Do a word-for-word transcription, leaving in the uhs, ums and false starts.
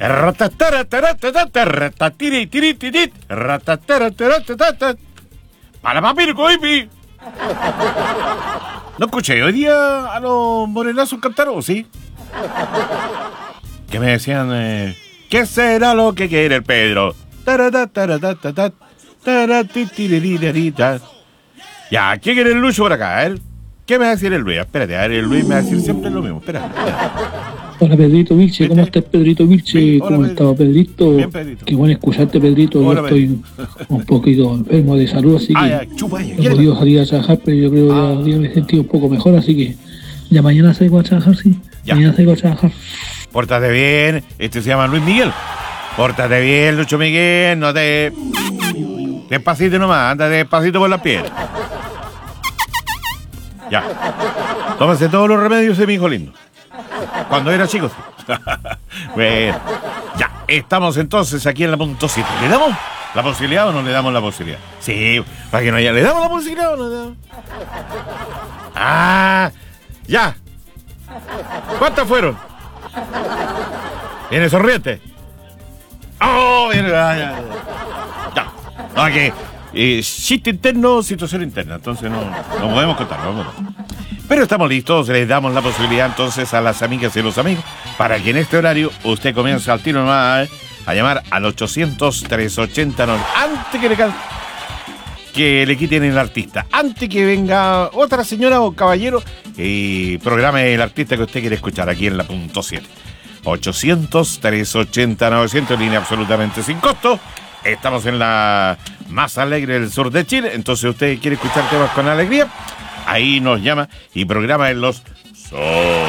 Para papir coipi. ¿No escuché hoy día a los morenazos cantar o sí? Que me decían, eh, ¿qué será lo que quiere el Pedro? Ya, ¿qué quiere el Lucho por acá? A ver, ¿qué me va a decir el Luis? Espérate, a ver, el Luis me va a decir siempre lo mismo. Espérate. Hola Pedrito Vilche, ¿cómo estás Pedrito Vilche? Bien, hola, ¿Cómo estás Pedrito? Bien, Pedrito. Qué bueno escucharte Pedrito, Hola, yo estoy un poquito enfermo de salud, así que Ah, ya, chupa ya, no he podido salir a trabajar, pero yo creo que Ah. ya, ya me he sentido un poco mejor, así que ya mañana salgo a trabajar, sí, Ya. mañana salgo a trabajar. Pórtate bien, este se llama Luis Miguel. Pórtate bien, Lucho Miguel, no te... Despacito nomás, anda despacito por las piedras. Ya. Tómese todos los remedios de mi hijo lindo. Cuando era chico. Bueno, ya, estamos entonces aquí en la punto siete. ¿Le damos la posibilidad o no le damos la posibilidad? Sí, para que no haya... ¿Le damos la posibilidad o no le damos? Ah, ya. ¿Cuántas fueron? ¿Viene sonriente? ¡Oh! Viene... Ya, ya, ya. No, aquí... Eh, chiste interno, situación interna. Entonces no, no podemos contarlo. No podemos. Pero estamos listos, les damos la posibilidad entonces a las amigas y los amigos para que en este horario usted comience al tiro nomás a llamar al ochocientos, trescientos ochenta antes que le, can... que le quiten el artista, antes que venga otra señora o caballero y programe el artista que usted quiere escuchar aquí en la punto siete. ochocientos, trescientos ochenta, novecientos, línea absolutamente sin costo. Estamos en la más alegre del sur de Chile, entonces usted quiere escuchar temas con alegría, ahí nos llama y programa en los... So